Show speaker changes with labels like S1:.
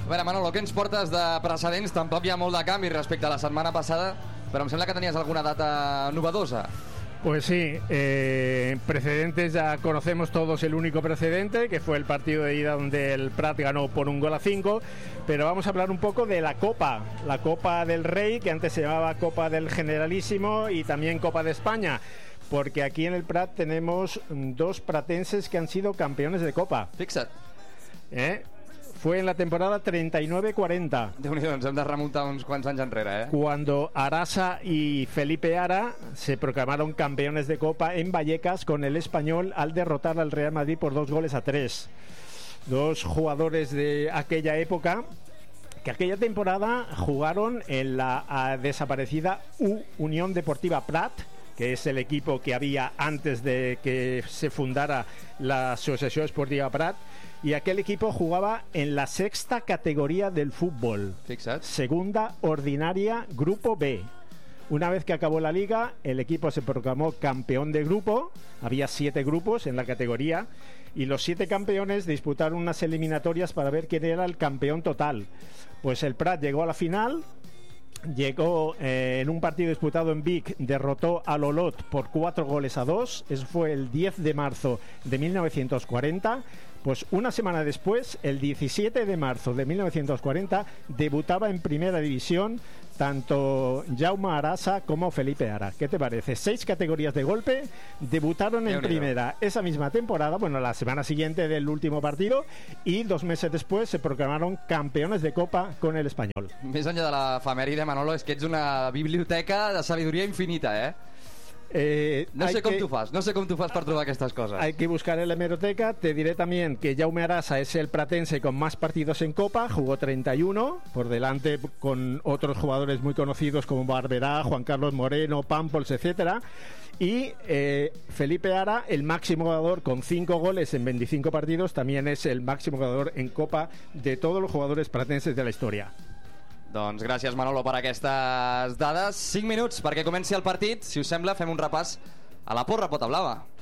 S1: A veure, Manolo, què ens portes de precedents? Tampoc hi ha molt de canvi respecte a la setmana passada, però em sembla que tenies alguna data novedosa.
S2: Pues sí, precedentes ya conocemos todos. El único precedente, que fue el partido de ida donde el Prat ganó por 1-5, pero vamos a hablar un poco de la Copa del Rey, que antes se llamaba Copa del Generalísimo, y también Copa de España, porque aquí en el Prat tenemos dos pratenses que han sido campeones de Copa.
S1: Fixa't.
S2: Fue en la temporada 39-40.
S1: Déu-n'hi-do, ens hem de remuntar uns quants anys enrere,
S2: Cuando Arasa y Felipe Ara se proclamaron campeones de Copa en Vallecas con el Español al derrotar al Real Madrid por 2-3. Dos jugadores de aquella época que aquella temporada jugaron en la desaparecida Unión Deportiva Prat, que es el equipo que había antes de que se fundara la Asociación Esportiva Prat, y aquel equipo jugaba en la sexta categoría del fútbol.
S1: Fixa't.
S2: Segunda ordinaria, Grupo B. Una vez que acabó la liga, el equipo se proclamó campeón de grupo. Había 7 grupos en la categoría y los 7 campeones disputaron unas eliminatorias para ver quién era el campeón total. Pues el Prat llegó a la final. Llegó en un partido disputado en Vic, derrotó al Olot por 4-2. Eso fue el 10 de marzo de 1940. Pues una semana después, el 17 de marzo de 1940, debutaba en Primera División tanto Jaume Arasa como Felipe Ara. ¿Qué te parece? 6 categorías de golpe, debutaron en Primera esa misma temporada, bueno, la semana siguiente del último partido, y 2 meses después se proclamaron campeones de Copa con el Español.
S1: Més enllà de l'efemèride, Manolo, és que ets una biblioteca de sabidoria infinita, No sé com tu fas per trobar aquestes coses.
S2: Hay que buscar en la hemeroteca. Te diré también que Jaume Arasa es el pratense con más partidos en Copa, jugó 31, por delante con otros jugadores muy conocidos como Barberá, Juan Carlos Moreno, Pampols, etcétera. Y Felipe Ara, el máximo goleador con 5 goles en 25 partidos, también es el máximo goleador en Copa de todos los jugadores pratenses de la historia.
S1: Doncs gràcies, Manolo, per aquestes dades. 5 minuts perquè comenci el partit. Si us sembla, fem un repàs a la porra pota blava.